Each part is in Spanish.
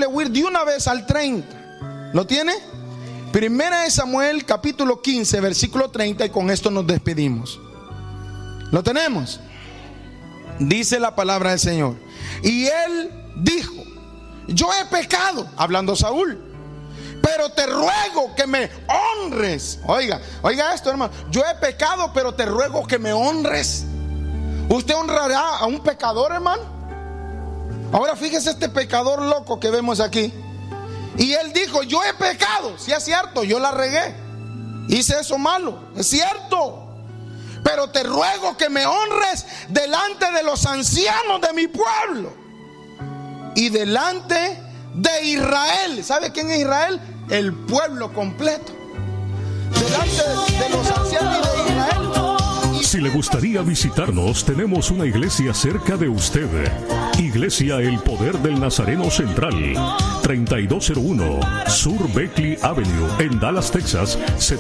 le voy a ir de una vez al 30. ¿Lo tiene? Primera de Samuel, capítulo 15, versículo 30, y con esto nos despedimos. ¿Lo tenemos? Dice la palabra del Señor. Y él dijo: yo he pecado, hablando Saúl, pero te ruego que me honres. Oiga esto, hermano. Yo he pecado, pero te ruego que me honres. ¿Usted honrará a un pecador, hermano? Ahora fíjese este pecador loco que vemos aquí. Y él dijo: yo he pecado. Si es cierto, yo la regué, hice eso malo, es cierto, pero te ruego que me honres delante de los ancianos de mi pueblo y delante de Israel. ¿Sabe quién es Israel? El pueblo completo. Delante de los ancianos de Israel. Si le gustaría visitarnos, tenemos una iglesia cerca de usted. Iglesia El Poder del Nazareno Central, 3201 Sur Beckley Avenue, en Dallas, Texas,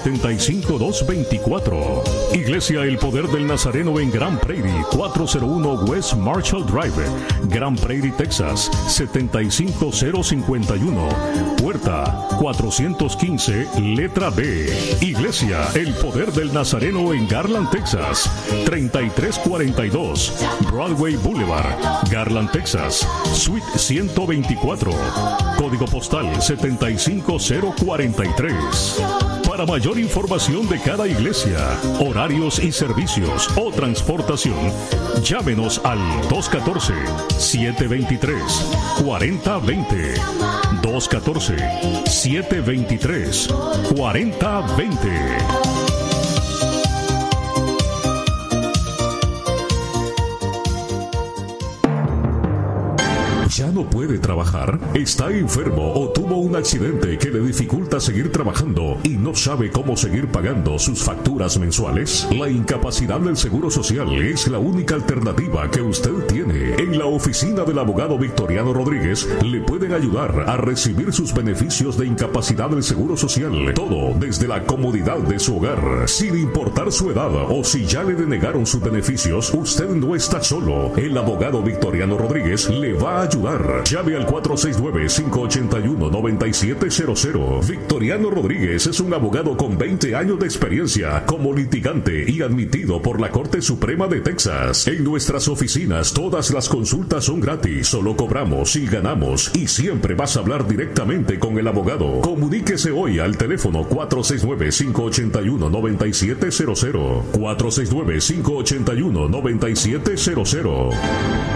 75224. Iglesia El Poder del Nazareno en Grand Prairie, 401 West Marshall Drive, Grand Prairie, Texas, 75051. Puerta 415, letra B. Iglesia El Poder del Nazareno en Garland, Texas, 3342 Broadway Boulevard, Garland, Texas, Suite 124, código postal 75043. Para mayor información de cada iglesia, horarios y servicios o transportación, llámenos al 214-723-4020. 214-723-4020. ¿Ya no puede trabajar? ¿Está enfermo o tuvo un accidente que le dificulta seguir trabajando y no sabe cómo seguir pagando sus facturas mensuales? La incapacidad del Seguro Social es la única alternativa que usted tiene. En la oficina del abogado Victoriano Rodríguez le pueden ayudar a recibir sus beneficios de incapacidad del Seguro Social. Todo desde la comodidad de su hogar, sin importar su edad o si ya le denegaron sus beneficios. Usted no está solo. El abogado Victoriano Rodríguez le va a ayudar. Llame al 469-581-9700. Victoriano Rodríguez es un abogado con 20 años de experiencia como litigante y admitido por la Corte Suprema de Texas. En nuestras oficinas todas las consultas son gratis, solo cobramos si ganamos y siempre vas a hablar directamente con el abogado. Comuníquese hoy al teléfono 469-581-9700. 469-581-9700.